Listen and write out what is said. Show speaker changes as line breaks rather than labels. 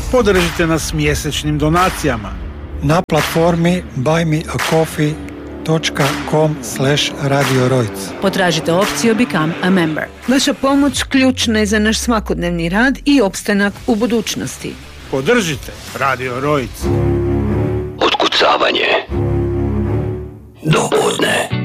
Podržite nas mjesečnim donacijama
na platformi buymeacoffee.com/Radio Rojc.
Potražite opciju Become a Member. Vaša pomoć ključna je za naš svakodnevni rad i opstanak u budućnosti.
Podržite Radio Rojc.
Otkucavanje do podne.